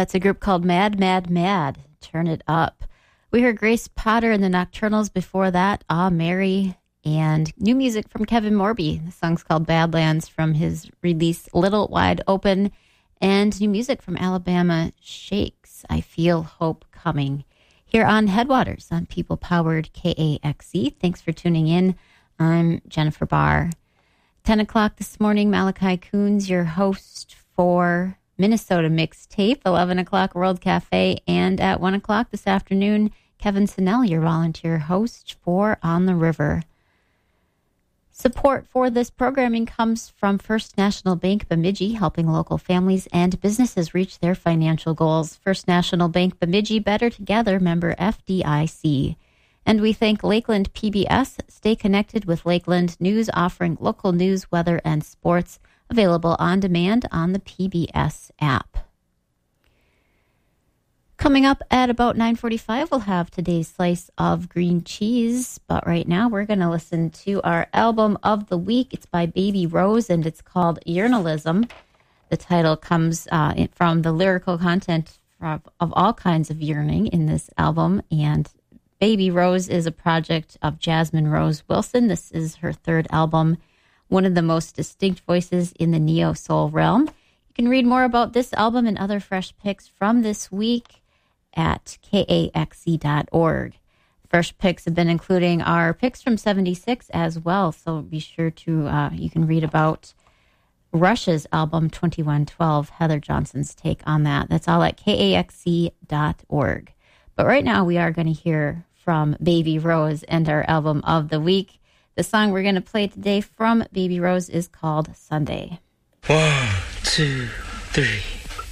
That's a group called Mad, Mad, Mad. Turn it up. We heard Grace Potter and the Nocturnals before that, Ah, Mary, and new music from Kevin Morby. The song's called Badlands from his release Little Wide Open, and new music from Alabama Shakes, I Feel Hope Coming, here on Headwaters on People-Powered KAXE. Thanks for tuning in. I'm Jennifer Barr. 10 o'clock this morning, Malachi Coons, your host for Minnesota Mixtape, 11 o'clock World Cafe, and at 1 o'clock this afternoon, Kevin Sinnell, your volunteer host for On the River. Support for this programming comes from First National Bank Bemidji, helping local families and businesses reach their financial goals. First National Bank Bemidji, better together, member FDIC. And we thank Lakeland PBS. Stay connected with Lakeland News, offering local news, weather, and sports, available on demand on the PBS app. Coming up at about 9:45, we'll have today's slice of green cheese. But right now, we're going to listen to our album of the week. It's by Baby Rose, and it's called Yearnalism. The title comes from the lyrical content of all kinds of yearning in this album. And Baby Rose is a project of Jasmine Rose Wilson. This is her third album, one of the most distinct voices in the neo-soul realm. You can read more about this album and other fresh picks from this week at kaxe.org. Fresh picks have been including our picks from 76 as well, so be sure to, you can read about Rush's album 2112, Heather Johnson's take on that. That's all at kaxe.org. But right now we are going to hear from Baby Rose and our album of the week. The song we're going to play today from Baby Rose is called Sunday. 1, 2, 3